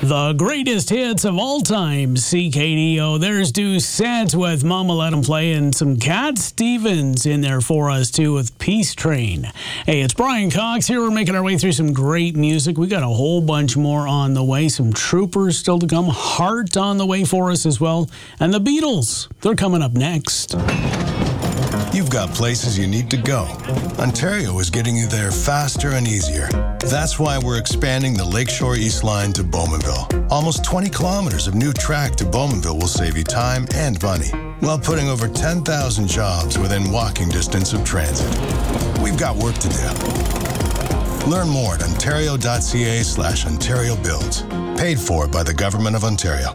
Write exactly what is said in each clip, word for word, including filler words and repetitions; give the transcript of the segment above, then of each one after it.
The greatest hits of all time, C K D O. There's Doucette with Mama Let 'Em Play, and some Cat Stevens in there for us, too, with Peace Train. Hey, it's Brian Cox here. We're making our way through some great music. We got a whole bunch more on the way. Some Troopers still to come. Heart on the way for us as well. And the Beatles, they're coming up next. You've got places you need to go. Ontario is getting you there faster and easier. That's why we're expanding the Lakeshore East Line to Bowmanville. Almost twenty kilometers of new track to Bowmanville will save you time and money, while putting over ten thousand jobs within walking distance of transit. We've got work to do. Learn more at ontario.ca slash Ontario Builds. Paid for by the Government of Ontario.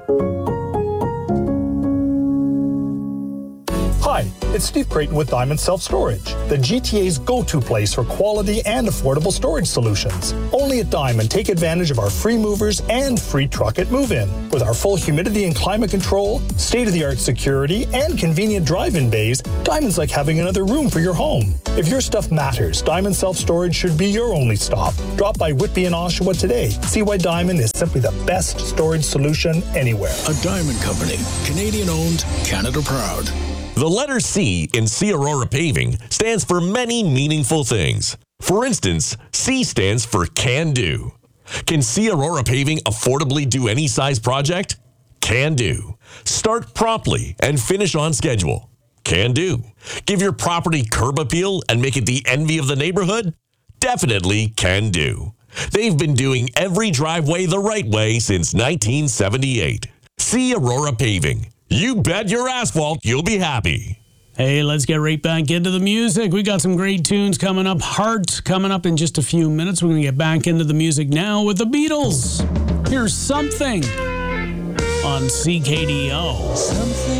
Hi, it's Steve Creighton with Diamond Self-Storage, the G T A's go-to place for quality and affordable storage solutions. Only at Diamond, take advantage of our free movers and free truck at move-in. With our full humidity and climate control, state-of-the-art security, and convenient drive-in bays, Diamond's like having another room for your home. If your stuff matters, Diamond Self-Storage should be your only stop. Drop by Whitby and Oshawa today. See why Diamond is simply the best storage solution anywhere. A Diamond Company, Canadian-owned, Canada proud. The letter C in C Aurora Paving stands for many meaningful things. For instance, C stands for Can Do. Can C Aurora Paving affordably do any size project? Can do. Start promptly and finish on schedule? Can do. Give your property curb appeal and make it the envy of the neighborhood? Definitely can do. They've been doing every driveway the right way since nineteen seventy-eight. C Aurora Paving. You bet your asphalt you'll be happy. Hey, let's get right back into the music. We got some great tunes coming up. Heart coming up in just a few minutes. We're going to get back into the music now with the Beatles. Here's Something on C K D O. Something